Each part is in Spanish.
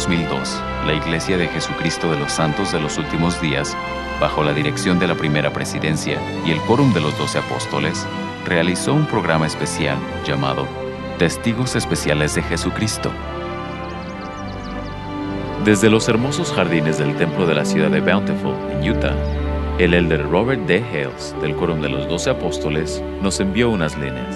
2002, la Iglesia de Jesucristo de los Santos de los Últimos Días, bajo la dirección de la Primera Presidencia y el Quórum de los 12 Apóstoles, realizó un programa especial llamado Testigos Especiales de Jesucristo. Desde los hermosos jardines del templo de la ciudad de Bountiful, en Utah, el elder Robert D. Hales, del Quórum de los 12 Apóstoles, nos envió unas líneas.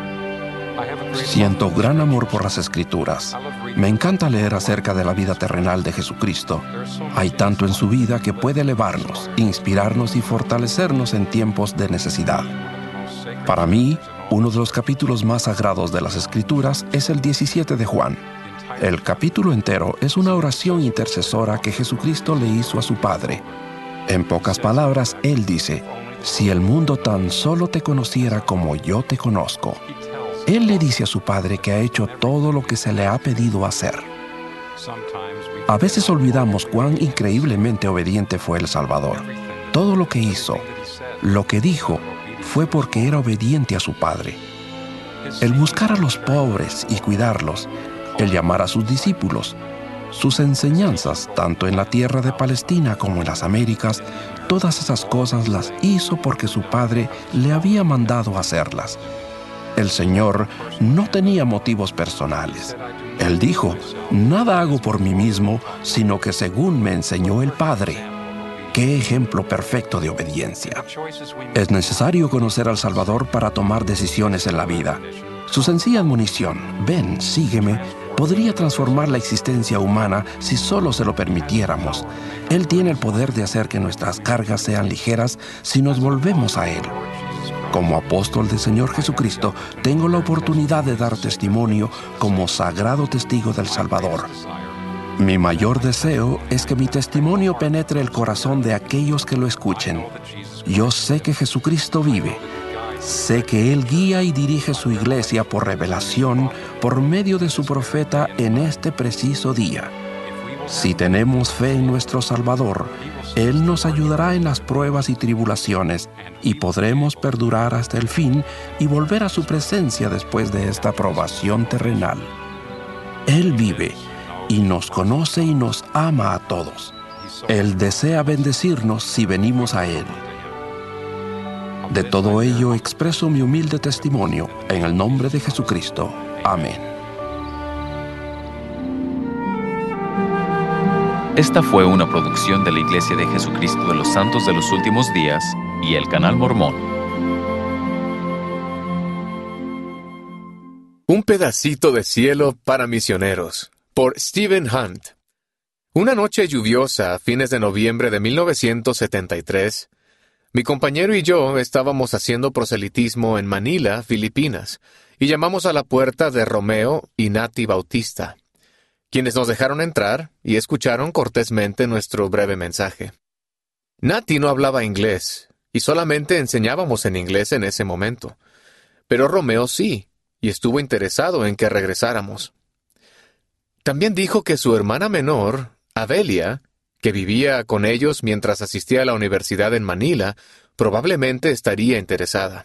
Siento gran amor por las Escrituras. Me encanta leer acerca de la vida terrenal de Jesucristo. Hay tanto en su vida que puede elevarnos, inspirarnos y fortalecernos en tiempos de necesidad. Para mí, uno de los capítulos más sagrados de las Escrituras es el 17 de Juan. El capítulo entero es una oración intercesora que Jesucristo le hizo a su Padre. En pocas palabras, Él dice: si el mundo tan solo te conociera como yo te conozco. Él le dice a su Padre que ha hecho todo lo que se le ha pedido hacer. A veces olvidamos cuán increíblemente obediente fue el Salvador. Todo lo que hizo, lo que dijo, fue porque era obediente a su Padre. El buscar a los pobres y cuidarlos, el llamar a sus discípulos, sus enseñanzas, tanto en la tierra de Palestina como en las Américas, todas esas cosas las hizo porque su Padre le había mandado hacerlas. El Señor no tenía motivos personales. Él dijo: nada hago por mí mismo, sino que según me enseñó el Padre. ¡Qué ejemplo perfecto de obediencia! Es necesario conocer al Salvador para tomar decisiones en la vida. Su sencilla admonición, ven, sígueme, podría transformar la existencia humana si solo se lo permitiéramos. Él tiene el poder de hacer que nuestras cargas sean ligeras si nos volvemos a Él. Como apóstol del Señor Jesucristo, tengo la oportunidad de dar testimonio como sagrado testigo del Salvador. Mi mayor deseo es que mi testimonio penetre el corazón de aquellos que lo escuchen. Yo sé que Jesucristo vive. Sé que Él guía y dirige su iglesia por revelación por medio de su profeta en este preciso día. Si tenemos fe en nuestro Salvador, Él nos ayudará en las pruebas y tribulaciones y podremos perdurar hasta el fin y volver a su presencia después de esta probación terrenal. Él vive y nos conoce y nos ama a todos. Él desea bendecirnos si venimos a Él. De todo ello expreso mi humilde testimonio en el nombre de Jesucristo. Amén. Esta fue una producción de la Iglesia de Jesucristo de los Santos de los Últimos Días y el Canal Mormón. Un pedacito de cielo para misioneros, por Stephen Hunt. Una noche lluviosa a fines de noviembre de 1973, mi compañero y yo estábamos haciendo proselitismo en Manila, Filipinas, y llamamos a la puerta de Romeo y Nati Bautista, quienes nos dejaron entrar y escucharon cortésmente nuestro breve mensaje. Nati no hablaba inglés, y solamente enseñábamos en inglés en ese momento, pero Romeo sí, y estuvo interesado en que regresáramos. También dijo que su hermana menor, Adelia, que vivía con ellos mientras asistía a la universidad en Manila, probablemente estaría interesada.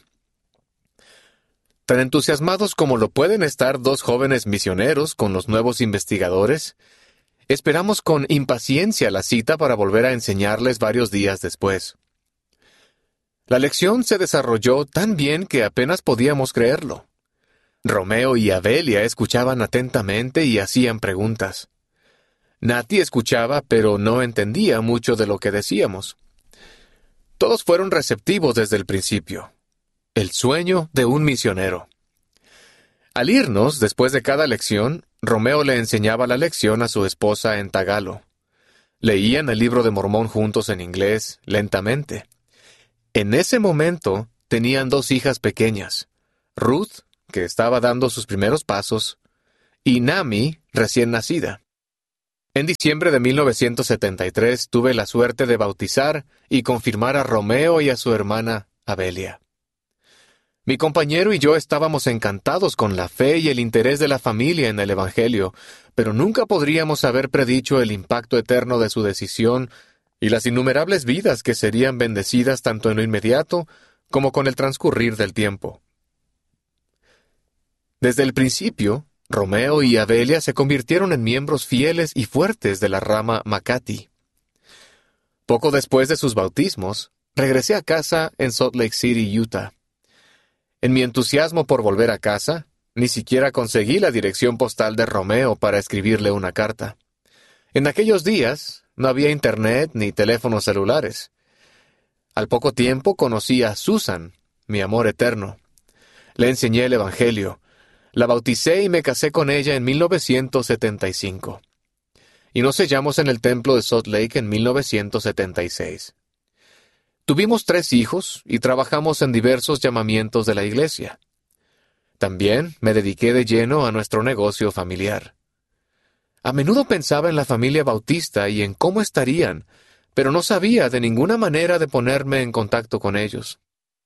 Tan entusiasmados como lo pueden estar dos jóvenes misioneros con los nuevos investigadores, esperamos con impaciencia la cita para volver a enseñarles varios días después. La lección se desarrolló tan bien que apenas podíamos creerlo. Romeo y Adelia escuchaban atentamente y hacían preguntas. Nati escuchaba, pero no entendía mucho de lo que decíamos. Todos fueron receptivos desde el principio. El sueño de un misionero. Al irnos, después de cada lección, Romeo le enseñaba la lección a su esposa en tagalo. Leían el libro de Mormón juntos en inglés, lentamente. En ese momento, tenían dos hijas pequeñas, Ruth, que estaba dando sus primeros pasos, y Nami, recién nacida. En diciembre de 1973 tuve la suerte de bautizar y confirmar a Romeo y a su hermana, Adelia. Mi compañero y yo estábamos encantados con la fe y el interés de la familia en el Evangelio, pero nunca podríamos haber predicho el impacto eterno de su decisión y las innumerables vidas que serían bendecidas tanto en lo inmediato como con el transcurrir del tiempo. Desde el principio, Romeo y Abelia se convirtieron en miembros fieles y fuertes de la rama Makati. Poco después de sus bautismos, regresé a casa en Salt Lake City, Utah. En mi entusiasmo por volver a casa, ni siquiera conseguí la dirección postal de Romeo para escribirle una carta. En aquellos días, no había internet ni teléfonos celulares. Al poco tiempo conocí a Susan, mi amor eterno. Le enseñé el Evangelio. La bauticé y me casé con ella en 1975. Y nos sellamos en el templo de Salt Lake en 1976. Tuvimos 3 hijos y trabajamos en diversos llamamientos de la iglesia. También me dediqué de lleno a nuestro negocio familiar. A menudo pensaba en la familia bautista y en cómo estarían, pero no sabía de ninguna manera de ponerme en contacto con ellos.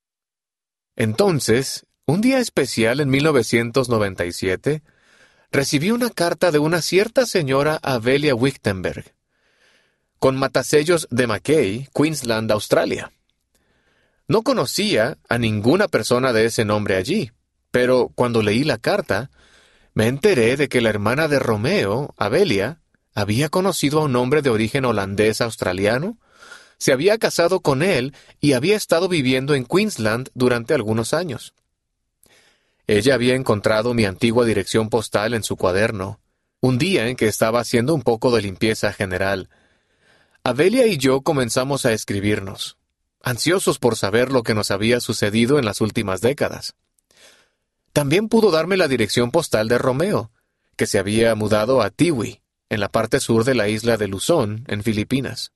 Entonces, un día especial en 1997, recibí una carta de una cierta señora Abelia Wichtenberg, con matasellos de Mackay, Queensland, Australia. No conocía a ninguna persona de ese nombre allí, pero cuando leí la carta, me enteré de que la hermana de Romeo, Abelia, había conocido a un hombre de origen holandés-australiano, se había casado con él y había estado viviendo en Queensland durante algunos años. Ella había encontrado mi antigua dirección postal en su cuaderno, un día en que estaba haciendo un poco de limpieza general. Abelia y yo comenzamos a escribirnos, ansiosos por saber lo que nos había sucedido en las últimas décadas. También pudo darme la dirección postal de Romeo, que se había mudado a Tiwi, en la parte sur de la isla de Luzón, en Filipinas.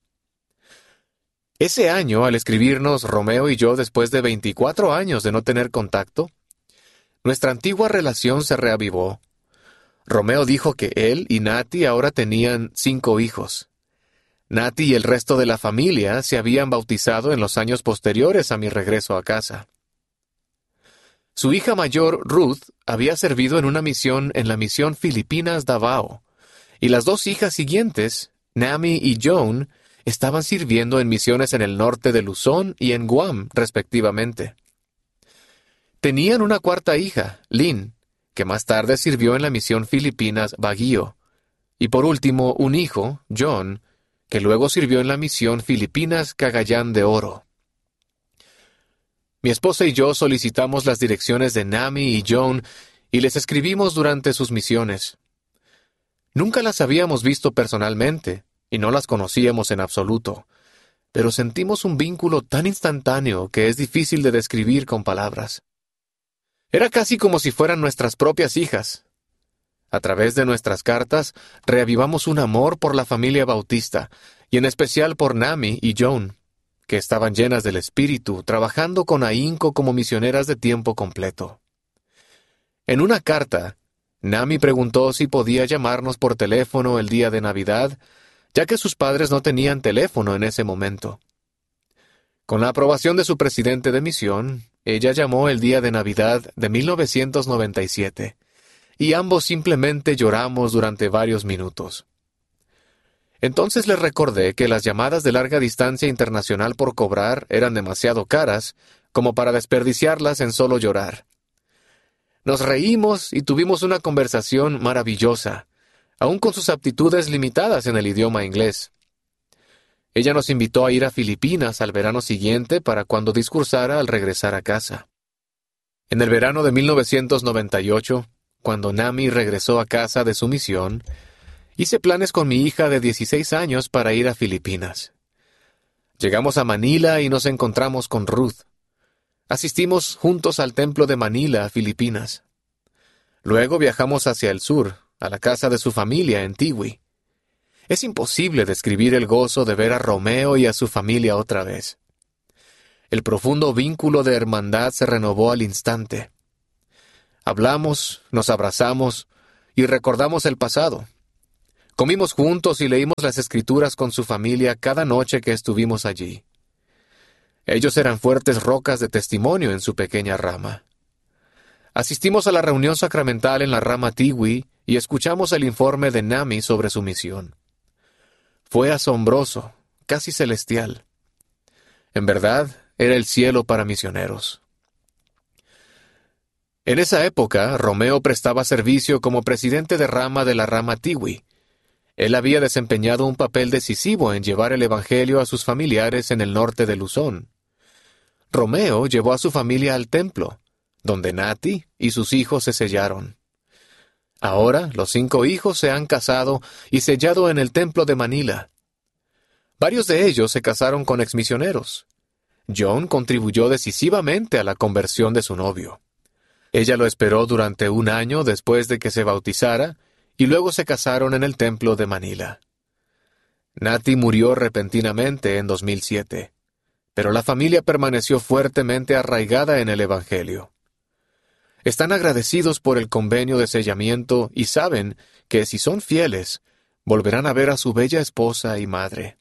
Ese año, al escribirnos Romeo y yo después de 24 años de no tener contacto, nuestra antigua relación se reavivó. Romeo dijo que él y Nati ahora tenían 5 hijos. Nati y el resto de la familia se habían bautizado en los años posteriores a mi regreso a casa. Su hija mayor, Ruth, había servido en una misión en la misión Filipinas Davao, y las 2 hijas siguientes, Nami y Joan, estaban sirviendo en misiones en el norte de Luzón y en Guam, respectivamente. Tenían una 4ª hija, Lynn, que más tarde sirvió en la misión Filipinas Baguio, y por último un hijo, John, que luego sirvió en la misión Filipinas Cagayán de Oro. Mi esposa y yo solicitamos las direcciones de Nami y Joan y les escribimos durante sus misiones. Nunca las habíamos visto personalmente y no las conocíamos en absoluto, pero sentimos un vínculo tan instantáneo que es difícil de describir con palabras. Era casi como si fueran nuestras propias hijas. A través de nuestras cartas, reavivamos un amor por la familia bautista, y en especial por Nami y Joan, que estaban llenas del Espíritu, trabajando con ahínco como misioneras de tiempo completo. En una carta, Nami preguntó si podía llamarnos por teléfono el día de Navidad, ya que sus padres no tenían teléfono en ese momento. Con la aprobación de su presidente de misión, ella llamó el día de Navidad de 1997, y ambos simplemente lloramos durante varios minutos. Entonces les recordé que las llamadas de larga distancia internacional por cobrar eran demasiado caras como para desperdiciarlas en solo llorar. Nos reímos y tuvimos una conversación maravillosa, aun con sus aptitudes limitadas en el idioma inglés. Ella nos invitó a ir a Filipinas al verano siguiente para cuando discursara al regresar a casa. En el verano de 1998, cuando Nami regresó a casa de su misión, hice planes con mi hija de 16 años para ir a Filipinas. Llegamos a Manila y nos encontramos con Ruth. Asistimos juntos al templo de Manila, Filipinas. Luego viajamos hacia el sur, a la casa de su familia en Tiwi. Es imposible describir el gozo de ver a Romeo y a su familia otra vez. El profundo vínculo de hermandad se renovó al instante. Hablamos, nos abrazamos y recordamos el pasado. Comimos juntos y leímos las Escrituras con su familia cada noche que estuvimos allí. Ellos eran fuertes rocas de testimonio en su pequeña rama. Asistimos a la reunión sacramental en la rama Tiwi y escuchamos el informe de Nami sobre su misión. Fue asombroso, casi celestial. En verdad, era el cielo para misioneros. En esa época, Romeo prestaba servicio como presidente de rama de la rama Tiwi. Él había desempeñado un papel decisivo en llevar el Evangelio a sus familiares en el norte de Luzón. Romeo llevó a su familia al templo, donde Nati y sus hijos se sellaron. Ahora, los 5 hijos se han casado y sellado en el templo de Manila. Varios de ellos se casaron con exmisioneros. John contribuyó decisivamente a la conversión de su novio. Ella lo esperó durante 1 año después de que se bautizara, y luego se casaron en el templo de Manila. Nati murió repentinamente en 2007, pero la familia permaneció fuertemente arraigada en el Evangelio. Están agradecidos por el convenio de sellamiento y saben que si son fieles, volverán a ver a su bella esposa y madre.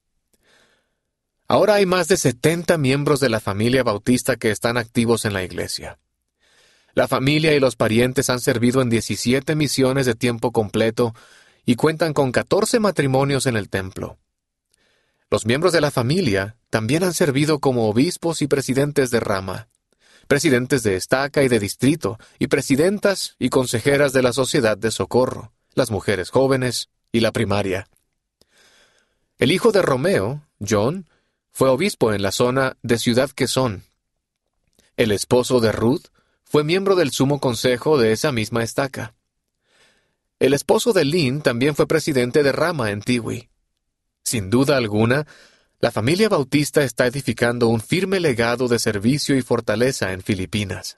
Ahora hay más de 70 miembros de la familia bautista que están activos en la iglesia. La familia y los parientes han servido en 17 misiones de tiempo completo y cuentan con 14 matrimonios en el templo. Los miembros de la familia también han servido como obispos y presidentes de rama, presidentes de estaca y de distrito, y presidentas y consejeras de la Sociedad de Socorro, las mujeres jóvenes y la primaria. El hijo de Romeo, John, fue obispo en la zona de Ciudad Quezón. El esposo de Ruth fue miembro del Sumo Consejo de esa misma estaca. El esposo de Lynn también fue presidente de rama en Tiwi. Sin duda alguna, la familia bautista está edificando un firme legado de servicio y fortaleza en Filipinas.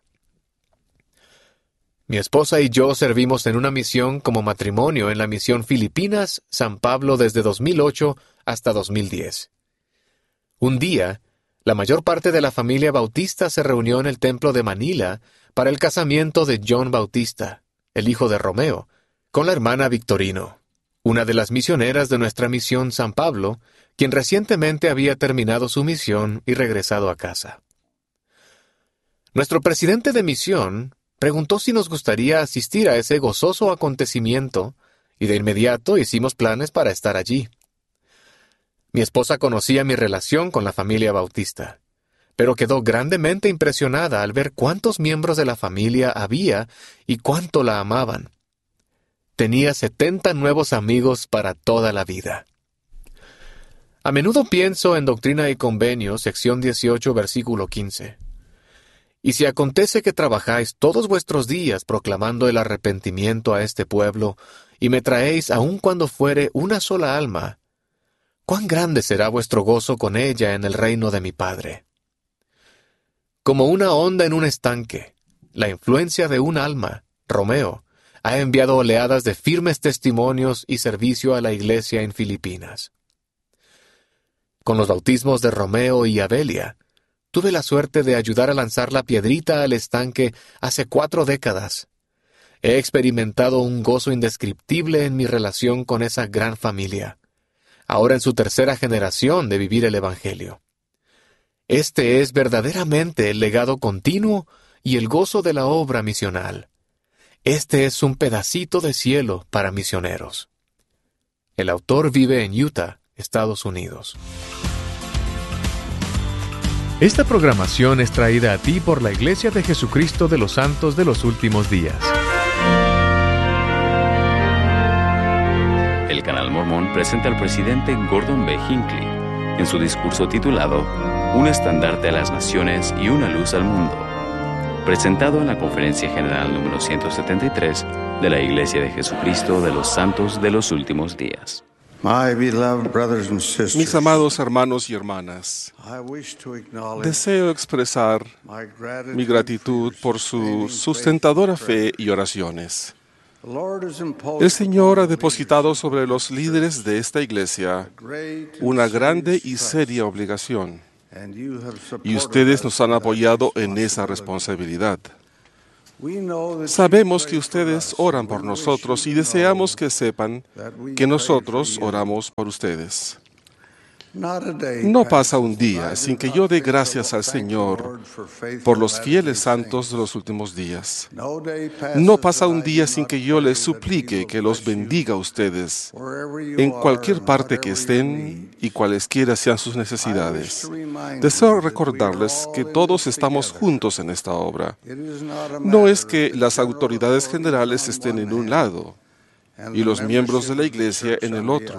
Mi esposa y yo servimos en una misión como matrimonio en la misión Filipinas San Pablo desde 2008 hasta 2010. Un día, la mayor parte de la familia bautista se reunió en el templo de Manila para el casamiento de John Bautista, el hijo de Romeo, con la hermana Victorino, una de las misioneras de nuestra misión San Pablo, quien recientemente había terminado su misión y regresado a casa. Nuestro presidente de misión preguntó si nos gustaría asistir a ese gozoso acontecimiento, y de inmediato hicimos planes para estar allí. Mi esposa conocía mi relación con la familia bautista, pero quedó grandemente impresionada al ver cuántos miembros de la familia había y cuánto la amaban. Tenía 70 nuevos amigos para toda la vida. A menudo pienso en Doctrina y Convenios, sección 18, versículo 15. Y si acontece que trabajáis todos vuestros días proclamando el arrepentimiento a este pueblo, y me traéis aun cuando fuere una sola alma, ¿cuán grande será vuestro gozo con ella en el reino de mi Padre? Como una onda en un estanque, la influencia de un alma, Romeo, ha enviado oleadas de firmes testimonios y servicio a la iglesia en Filipinas. Con los bautismos de Romeo y Abelia, tuve la suerte de ayudar a lanzar la piedrita al estanque hace 4 décadas. He experimentado un gozo indescriptible en mi relación con esa gran familia, ahora en su 3ª generación de vivir el Evangelio. Este es verdaderamente el legado continuo y el gozo de la obra misional. Este es un pedacito de cielo para misioneros. El autor vive en Utah, Estados Unidos. Esta programación es traída a ti por la Iglesia de Jesucristo de los Santos de los Últimos Días. El Canal Mormón presenta al presidente Gordon B. Hinckley en su discurso titulado Un estandarte a las naciones y una luz al mundo, presentado en la Conferencia General número 173 de la Iglesia de Jesucristo de los Santos de los Últimos Días. Mis amados hermanos y hermanas, deseo expresar mi gratitud por su sustentadora fe y oraciones. El Señor ha depositado sobre los líderes de esta iglesia una grande y seria obligación, y ustedes nos han apoyado en esa responsabilidad. Sabemos que ustedes oran por nosotros y deseamos que sepan que nosotros oramos por ustedes. No pasa un día sin que yo dé gracias al Señor por los fieles santos de los últimos días. No pasa un día sin que yo les suplique que los bendiga a ustedes en cualquier parte que estén y cualesquiera sean sus necesidades. Deseo recordarles que todos estamos juntos en esta obra. No es que las autoridades generales estén en un lado y los miembros de la iglesia en el otro.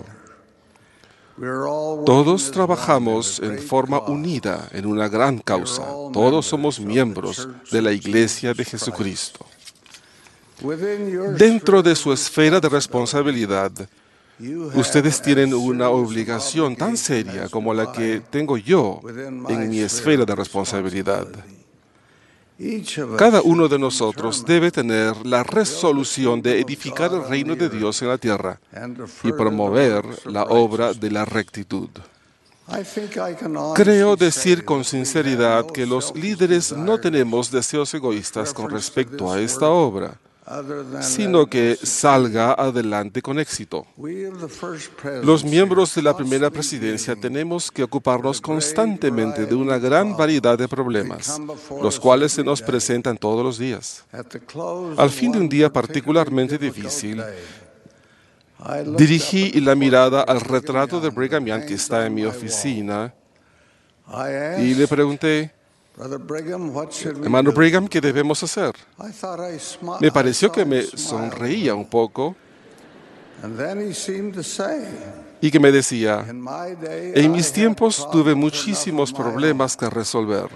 Todos trabajamos en forma unida en una gran causa. Todos somos miembros de la Iglesia de Jesucristo. Dentro de su esfera de responsabilidad, ustedes tienen una obligación tan seria como la que tengo yo en mi esfera de responsabilidad. Cada uno de nosotros debe tener la resolución de edificar el reino de Dios en la tierra y promover la obra de la rectitud. Creo decir con sinceridad que los líderes no tenemos deseos egoístas con respecto a esta obra, sino que salga adelante con éxito. Los miembros de la primera presidencia tenemos que ocuparnos constantemente de una gran variedad de problemas, los cuales se nos presentan todos los días. Al fin de un día particularmente difícil, dirigí la mirada al retrato de Brigham Young que está en mi oficina y le pregunté: Hermano Brigham, ¿qué debemos hacer? Me pareció que me sonreía un poco y que me decía: en mis tiempos tuve muchísimos problemas que resolver.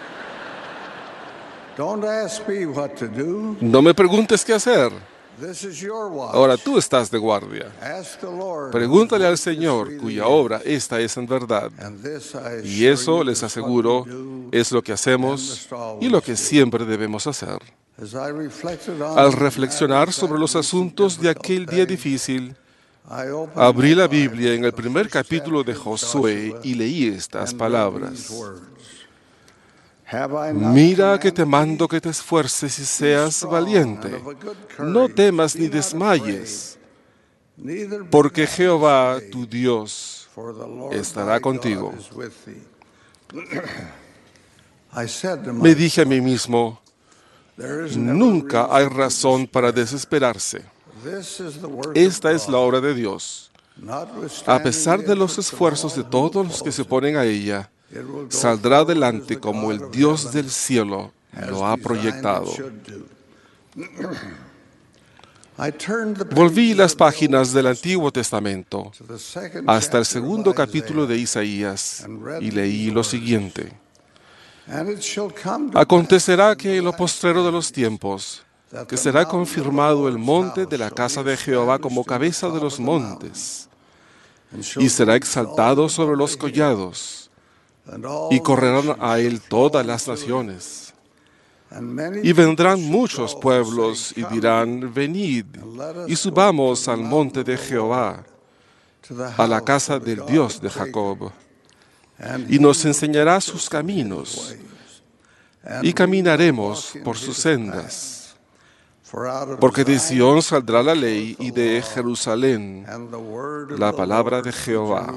No me preguntes qué hacer. Ahora tú estás de guardia. Pregúntale al Señor, cuya obra esta es en verdad. Y eso, les aseguro, es lo que hacemos y lo que siempre debemos hacer. Al reflexionar sobre los asuntos de aquel día difícil, abrí la Biblia en el primer capítulo de Josué y leí estas palabras: Mira que te mando que te esfuerces y seas valiente. No temas ni desmayes, porque Jehová, tu Dios, estará contigo. Me dije a mí mismo: nunca hay razón para desesperarse. Esta es la obra de Dios. A pesar de los esfuerzos de todos los que se oponen a ella, saldrá adelante como el Dios del cielo lo ha proyectado. Volví las páginas del Antiguo Testamento hasta el segundo capítulo de Isaías y leí lo siguiente: Acontecerá que en lo postrero de los tiempos, que será confirmado el monte de la casa de Jehová como cabeza de los montes, y será exaltado sobre los collados, y correrán a él todas las naciones. Y vendrán muchos pueblos y dirán: venid, y subamos al monte de Jehová, a la casa del Dios de Jacob, y nos enseñará sus caminos, y caminaremos por sus sendas. Porque de Sión saldrá la ley, y de Jerusalén la palabra de Jehová.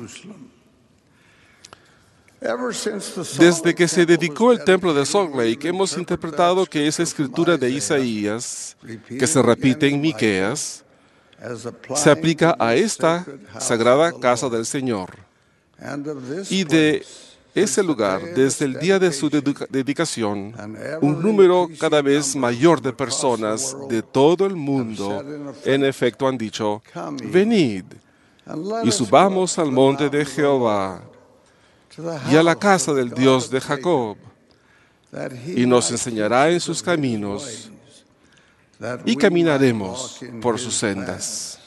Desde que se dedicó el templo de Salt Lake, hemos interpretado que esa escritura de Isaías, que se repite en Miqueas, se aplica a esta sagrada casa del Señor. Y de ese lugar, desde el día de su dedicación, un número cada vez mayor de personas de todo el mundo, en efecto, han dicho: venid, y subamos al monte de Jehová, y a la casa del Dios de Jacob, y nos enseñará en sus caminos, y caminaremos por sus sendas.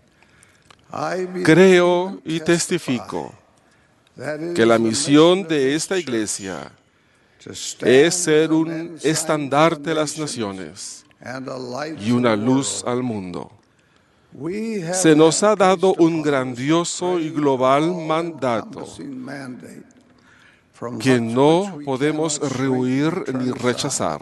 Creo y testifico que la misión de esta iglesia es ser un estandarte de las naciones y una luz al mundo. Se nos ha dado un grandioso y global mandato que no podemos rehuir ni rechazar.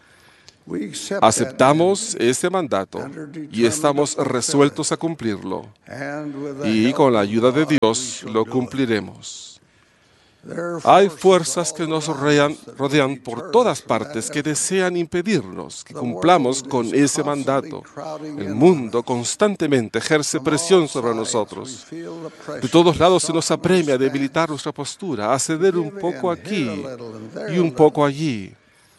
Aceptamos ese mandato y estamos resueltos a cumplirlo. Y con la ayuda de Dios lo cumpliremos. Hay fuerzas que nos rodean por todas partes que desean impedirnos que cumplamos con ese mandato. El mundo constantemente ejerce presión sobre nosotros. De todos lados se nos apremia a debilitar nuestra postura, a ceder un poco aquí y un poco allí.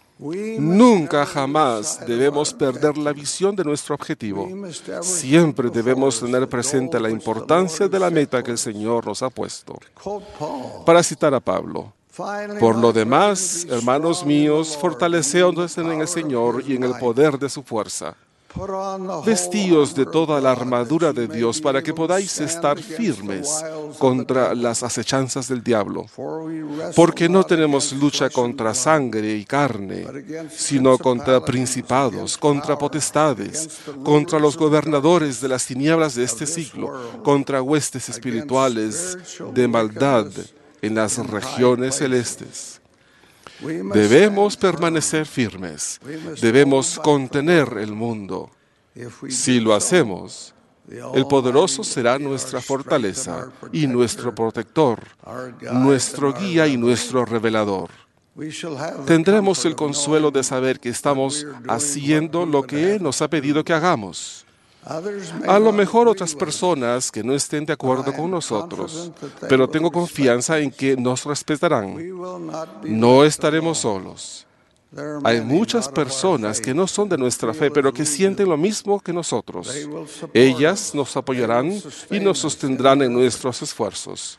Nunca jamás debemos perder la visión de nuestro objetivo. Siempre debemos tener presente la importancia de la meta que el Señor nos ha puesto. Para citar a Pablo, por lo demás, hermanos míos, fortaleceos en el Señor y en el poder de su fuerza. Vestíos de toda la armadura de Dios para que podáis estar firmes contra las acechanzas del diablo. Porque no tenemos lucha contra sangre y carne, sino contra principados, contra potestades, contra los gobernadores de las tinieblas de este siglo, contra huestes espirituales de maldad en las regiones celestes. Debemos permanecer firmes, debemos contener el mundo. Si lo hacemos, el poderoso será nuestra fortaleza y nuestro protector, nuestro guía y nuestro revelador. Tendremos el consuelo de saber que estamos haciendo lo que Él nos ha pedido que hagamos. A lo mejor otras personas que no estén de acuerdo con nosotros, pero tengo confianza en que nos respetarán. No estaremos solos. Hay muchas personas que no son de nuestra fe, pero que sienten lo mismo que nosotros. Ellas nos apoyarán y nos sostendrán en nuestros esfuerzos.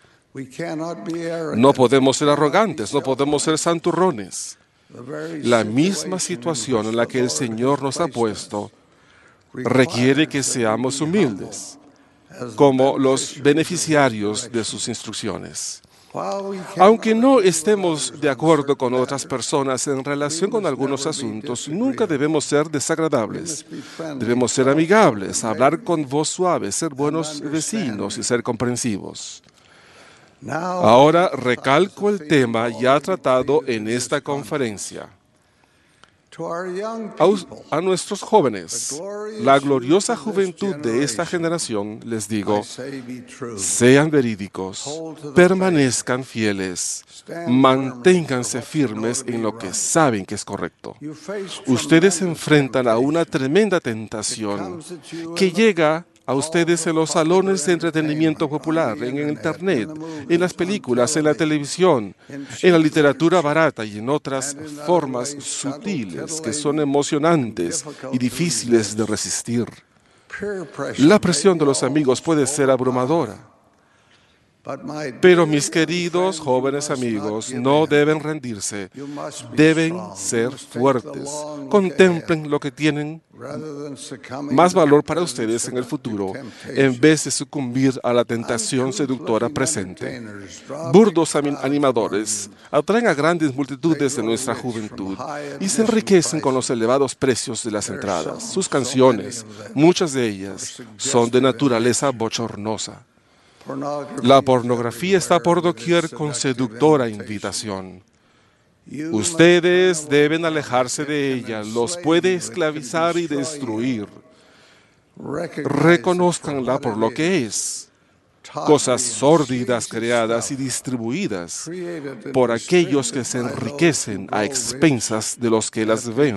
No podemos ser arrogantes, no podemos ser santurrones. La misma situación en la que el Señor nos ha puesto requiere que seamos humildes, como los beneficiarios de sus instrucciones. Aunque no estemos de acuerdo con otras personas en relación con algunos asuntos, nunca debemos ser desagradables. Debemos ser amigables, hablar con voz suave, ser buenos vecinos y ser comprensivos. Ahora recalco el tema ya tratado en esta conferencia. A nuestros jóvenes, la gloriosa juventud de esta generación, les digo, sean verídicos, permanezcan fieles, manténganse firmes en lo que saben que es correcto. Ustedes se enfrentan a una tremenda tentación que llega a ustedes en los salones de entretenimiento popular, en el Internet, en las películas, en la televisión, en la literatura barata y en otras formas sutiles que son emocionantes y difíciles de resistir. La presión de los amigos puede ser abrumadora. Pero mis queridos jóvenes amigos, no deben rendirse, deben ser fuertes. Contemplen lo que tienen más valor para ustedes en el futuro, en vez de sucumbir a la tentación seductora presente. Burdos animadores atraen a grandes multitudes de nuestra juventud y se enriquecen con los elevados precios de las entradas. Sus canciones, muchas de ellas, son de naturaleza bochornosa. La pornografía está por doquier con seductora invitación. Ustedes deben alejarse de ella, los puede esclavizar y destruir. Reconózcanla por lo que es. Cosas sórdidas creadas y distribuidas por aquellos que se enriquecen a expensas de los que las ven.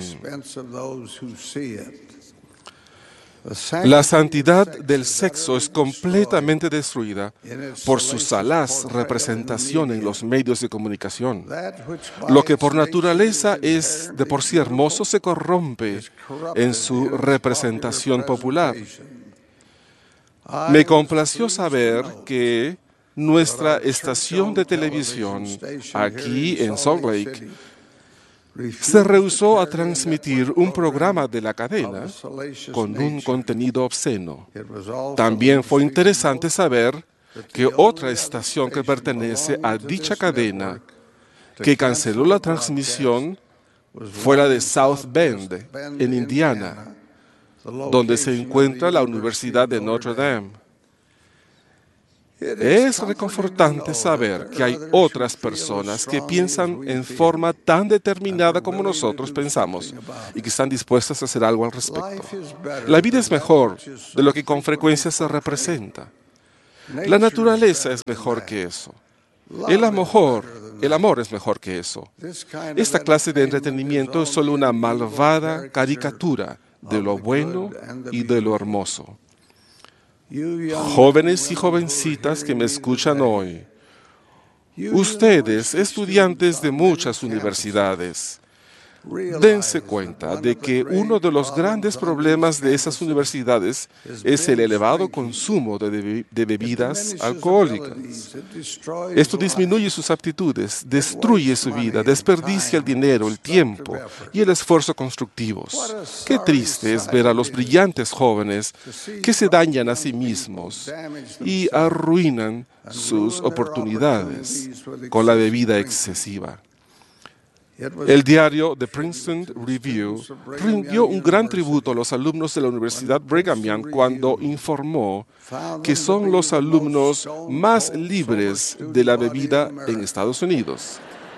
La santidad del sexo es completamente destruida por su salaz representación en los medios de comunicación. Lo que por naturaleza es de por sí hermoso se corrompe en su representación popular. Me complació saber que nuestra estación de televisión aquí en Salt Lake se rehusó a transmitir un programa de la cadena con un contenido obsceno. También fue interesante saber que otra estación que pertenece a dicha cadena, que canceló la transmisión, fue la de South Bend, en Indiana, donde se encuentra la Universidad de Notre Dame. Es reconfortante saber que hay otras personas que piensan en forma tan determinada como nosotros pensamos y que están dispuestas a hacer algo al respecto. La vida es mejor de lo que con frecuencia se representa. La naturaleza es mejor que eso. El amor es mejor que eso. Esta clase de entretenimiento es solo una malvada caricatura de lo bueno y de lo hermoso. Jóvenes y jovencitas que me escuchan hoy, ustedes, estudiantes de muchas universidades, dense cuenta de que uno de los grandes problemas de esas universidades es el elevado consumo de bebidas alcohólicas. Esto disminuye sus aptitudes, destruye su vida, desperdicia el dinero, el tiempo y el esfuerzo constructivos. Qué triste es ver a los brillantes jóvenes que se dañan a sí mismos y arruinan sus oportunidades con la bebida excesiva. El diario The Princeton Review rindió un gran tributo a los alumnos de la Universidad Brigham Young cuando informó que son los alumnos más libres de la bebida en Estados Unidos.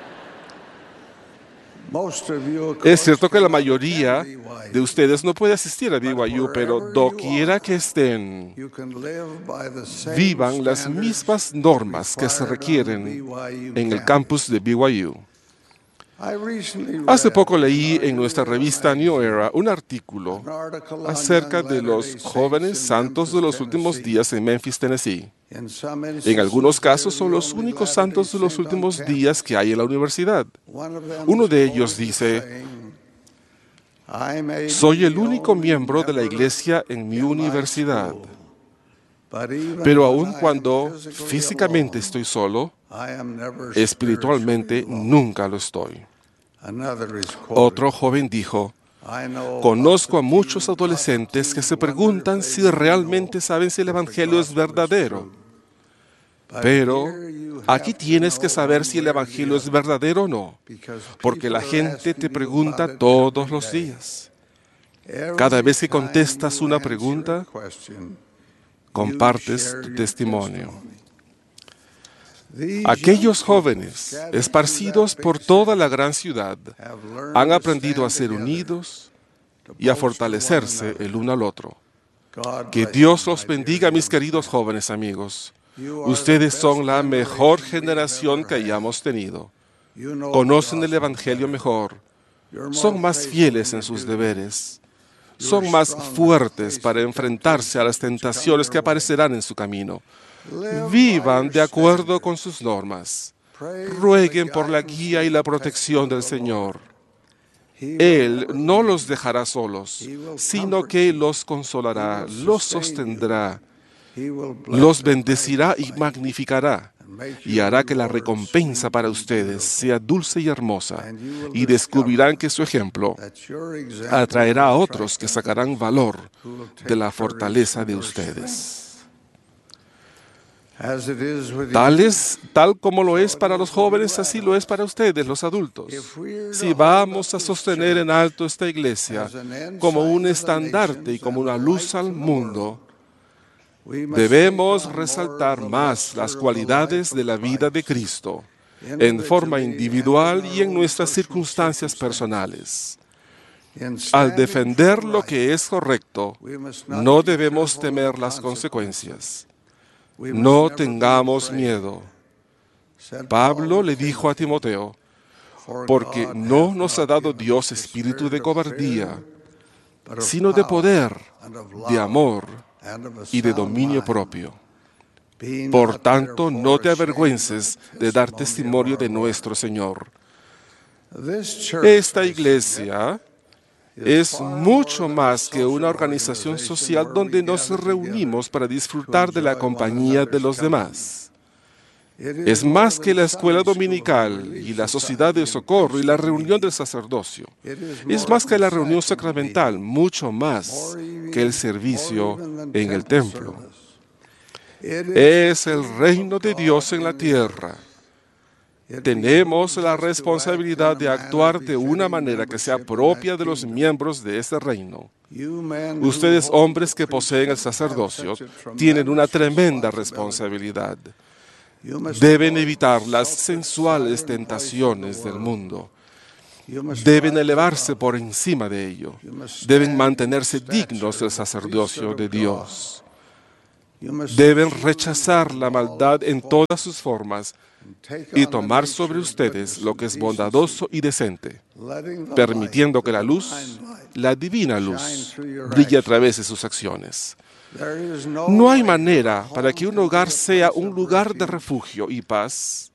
Es cierto que la mayoría de ustedes no puede asistir a BYU, pero doquiera que estén, vivan las mismas normas que se requieren en el campus de BYU. Hace poco leí en nuestra revista New Era un artículo acerca de los jóvenes santos de los últimos días en Memphis, Tennessee. En algunos casos son los únicos santos de los últimos días que hay en la universidad. Uno de ellos dice: soy el único miembro de la iglesia en mi universidad, pero aun cuando físicamente estoy solo, espiritualmente nunca lo estoy. Otro joven dijo: conozco a muchos adolescentes que se preguntan si realmente saben si el Evangelio es verdadero. Pero aquí tienes que saber si el Evangelio es verdadero o no, porque la gente te pregunta todos los días. Cada vez que contestas una pregunta, compartes tu testimonio. Aquellos jóvenes, esparcidos por toda la gran ciudad, han aprendido a ser unidos y a fortalecerse el uno al otro. Que Dios los bendiga, mis queridos jóvenes amigos. Ustedes son la mejor generación que hayamos tenido. Conocen el Evangelio mejor. Son más fieles en sus deberes. Son más fuertes para enfrentarse a las tentaciones que aparecerán en su camino. Vivan de acuerdo con sus normas. Rueguen por la guía y la protección del Señor. Él no los dejará solos, sino que los consolará, los sostendrá, los bendecirá y magnificará, y hará que la recompensa para ustedes sea dulce y hermosa, y descubrirán que su ejemplo atraerá a otros que sacarán valor de la fortaleza de ustedes. Tal como lo es para los jóvenes, así lo es para ustedes, los adultos. Si vamos a sostener en alto esta iglesia como un estandarte y como una luz al mundo, debemos resaltar más las cualidades de la vida de Cristo, en forma individual y en nuestras circunstancias personales. Al defender lo que es correcto, no debemos temer las consecuencias. No tengamos miedo. Pablo le dijo a Timoteo: porque no nos ha dado Dios espíritu de cobardía, sino de poder, de amor y de dominio propio. Por tanto, no te avergüences de dar testimonio de nuestro Señor. Esta iglesia es mucho más que una organización social donde nos reunimos para disfrutar de la compañía de los demás. Es más que la escuela dominical y la sociedad de socorro y la reunión del sacerdocio. Es más que la reunión sacramental, mucho más que el servicio en el templo. Es el reino de Dios en la tierra. Tenemos la responsabilidad de actuar de una manera que sea propia de los miembros de este reino. Ustedes, hombres que poseen el sacerdocio, tienen una tremenda responsabilidad. Deben evitar las sensuales tentaciones del mundo. Deben elevarse por encima de ello. Deben mantenerse dignos del sacerdocio de Dios. Deben rechazar la maldad en todas sus formas y tomar sobre ustedes lo que es bondadoso y decente, permitiendo que la luz, la divina luz, brille a través de sus acciones. No hay manera para que un hogar sea un lugar de refugio y paz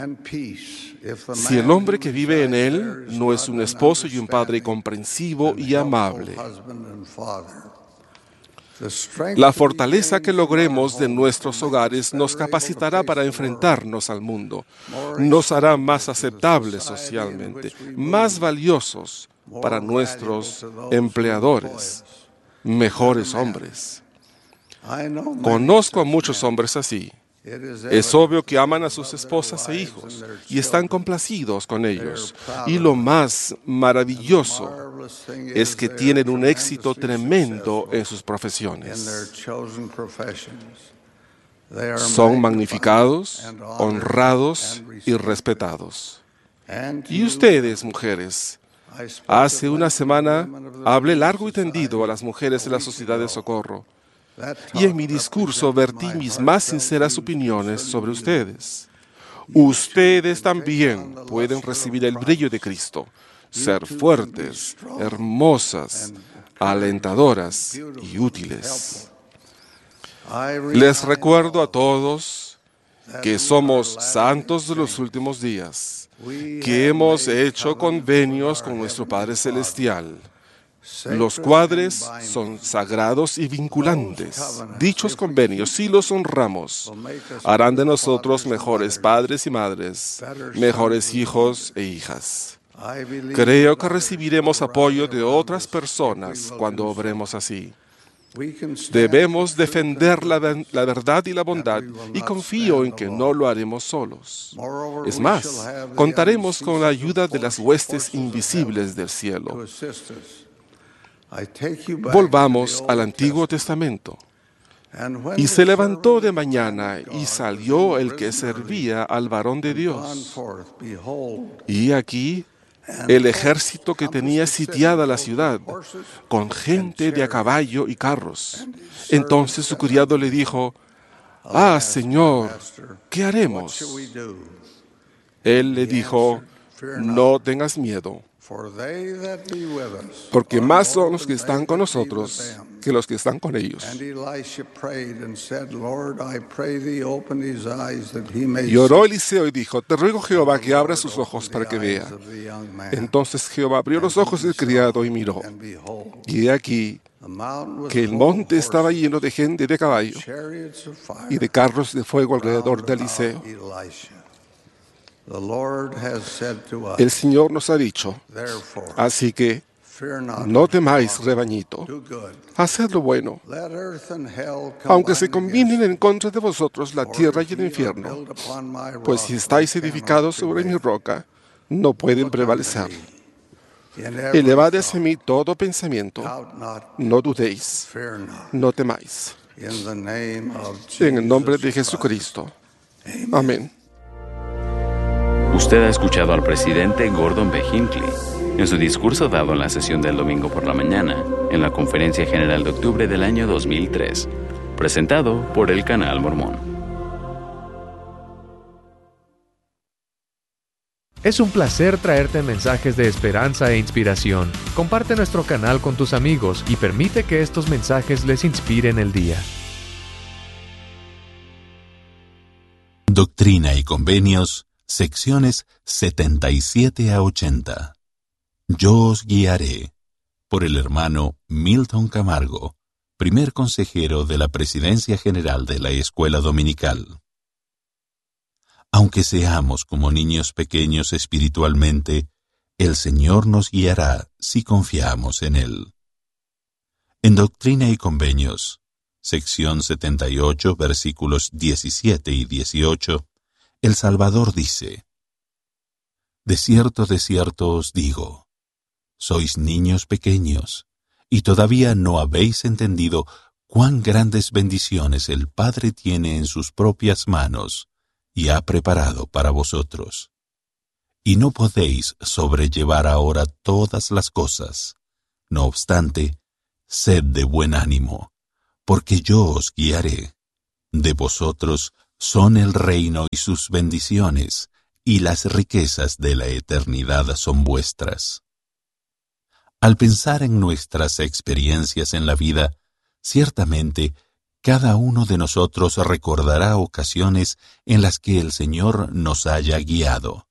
si el hombre que vive en él no es un esposo y un padre comprensivo y amable. La fortaleza que logremos de nuestros hogares nos capacitará para enfrentarnos al mundo, nos hará más aceptables socialmente, más valiosos para nuestros empleadores, mejores hombres. Conozco a muchos hombres así. Es obvio que aman a sus esposas e hijos y están complacidos con ellos. Y lo más maravilloso es que tienen un éxito tremendo en sus profesiones. Son magnificados, honrados y respetados. Y ustedes, mujeres, hace una semana hablé largo y tendido a las mujeres de la Sociedad de Socorro. Y en mi discurso vertí mis más sinceras opiniones sobre ustedes. Ustedes también pueden recibir el brillo de Cristo, ser fuertes, hermosas, alentadoras y útiles. Les recuerdo a todos que somos santos de los últimos días, que hemos hecho convenios con nuestro Padre Celestial. Los cuales son sagrados y vinculantes. Dichos convenios, si los honramos, harán de nosotros mejores padres y madres, mejores hijos e hijas. Creo que recibiremos apoyo de otras personas cuando obremos así. Debemos defender la verdad y la bondad, y confío en que no lo haremos solos. Es más, contaremos con la ayuda de las huestes invisibles del cielo. Volvamos al Antiguo Testamento. Y se levantó de mañana y salió el que servía al varón de Dios. Y aquí el ejército que tenía sitiada la ciudad, con gente de a caballo y carros. Entonces su criado le dijo: «Ah, Señor, ¿qué haremos?» Él le dijo: «No tengas miedo, porque más son los que están con nosotros que los que están con ellos». Y oró Eliseo y dijo: «Te ruego, Jehová, que abra sus ojos para que vea». Entonces Jehová abrió los ojos del criado y miró. Y he aquí que el monte estaba lleno de gente de caballo y de carros de fuego alrededor de Eliseo. El Señor nos ha dicho: así que no temáis, rebañito, haced lo bueno. Aunque se combinen en contra de vosotros la tierra y el infierno, pues si estáis edificados sobre mi roca, no pueden prevalecer. Elevad hacia mí todo pensamiento, no dudéis, no temáis. En el nombre de Jesucristo. Amén. Usted ha escuchado al presidente Gordon B. Hinckley en su discurso dado en la sesión del domingo por la mañana, en la Conferencia General de octubre del año 2003, presentado por el Canal Mormón. Es un placer traerte mensajes de esperanza e inspiración. Comparte nuestro canal con tus amigos y permite que estos mensajes les inspiren el día. Doctrina y Convenios, secciones 77 a 80. Yo os guiaré, por el hermano Milton Camargo, primer consejero de la Presidencia General de la Escuela Dominical. Aunque seamos como niños pequeños espiritualmente, el Señor nos guiará si confiamos en Él. En Doctrina y Convenios, sección 78, versículos 17 y 18, el Salvador dice: De cierto os digo, sois niños pequeños, y todavía no habéis entendido cuán grandes bendiciones el Padre tiene en sus propias manos y ha preparado para vosotros. Y no podéis sobrellevar ahora todas las cosas. No obstante, sed de buen ánimo, porque yo os guiaré, De vosotros son el reino y sus bendiciones, y las riquezas de la eternidad son vuestras. Al pensar en nuestras experiencias en la vida, ciertamente cada uno de nosotros recordará ocasiones en las que el Señor nos haya guiado.